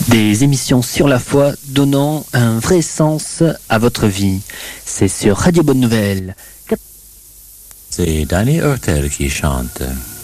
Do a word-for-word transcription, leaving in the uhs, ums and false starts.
Des émissions sur la foi donnant un vrai sens à votre vie. C'est sur Radio Bonne Nouvelle. C'est Danny Hurtel qui chante.